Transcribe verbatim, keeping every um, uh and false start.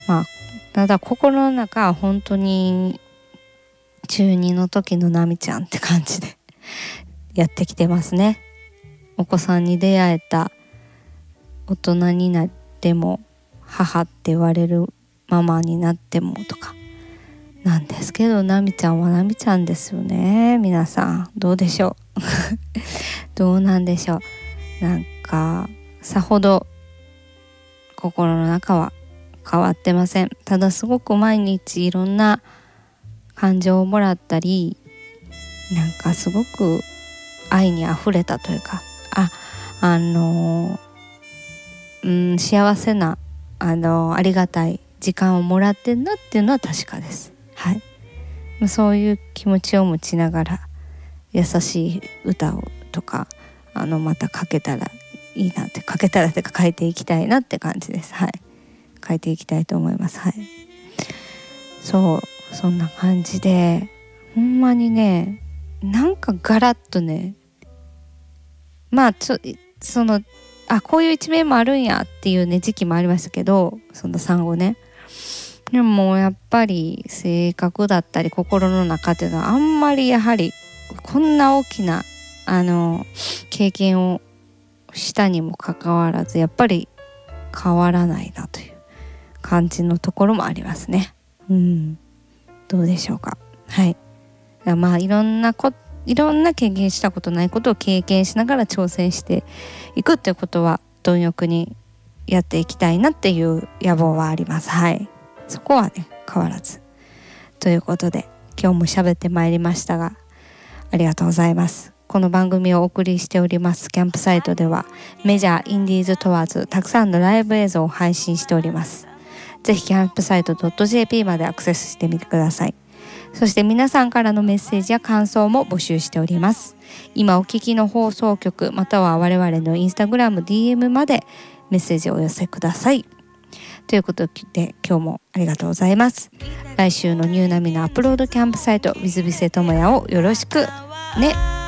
まあただ心の中は本当に中にの時のナミちゃんって感じでやってきてますね。お子さんに出会えた、大人になっても母って言われるママになってもとかなんですけど、ナミちゃんはナミちゃんですよね。皆さんどうでしょうどうなんでしょう。なんかさほど心の中は変わってません。ただすごく毎日いろんな感情をもらったり、なんかすごく愛にあふれたというか、あ、あのー、うん幸せな、あのー、ありがたい時間をもらってんなっていうのは確かです。はい。そういう気持ちを持ちながら優しい歌をとかあのまた書けたらいいなって、書けたらってか書いていきたいなって感じです。はい。書いていきたいと思います。はい。そうそんな感じで、ほんまにね、なんかガラッとね、まあちょそのあこういう一面もあるんやっていうね時期もありましたけど、その産後ね。でもやっぱり性格だったり心の中っていうのはあんまりやはりこんな大きなあの経験をしたにもかかわらずやっぱり変わらないなという感じのところもありますね。うん、どうでしょうか。はい。まあいろんなこいろんな経験したことないことを経験しながら挑戦していくっていうことは貪欲にやっていきたいなっていう野望はあります。はい。そこはね変わらずということで、今日も喋ってまいりましたがありがとうございます。この番組をお送りしておりますキャンプサイトではメジャーインディーズ問わずたくさんのライブ映像を配信しております。ぜひキャンプサイト .jp までアクセスしてみてください。そして皆さんからのメッセージや感想も募集しております。今お聞きの放送局または我々のインスタグラム ディーエム までメッセージをお寄せください。ということで今日もありがとうございます。来週のニューナミのアップロードキャンプサイト with ビセトモヤをよろしくね。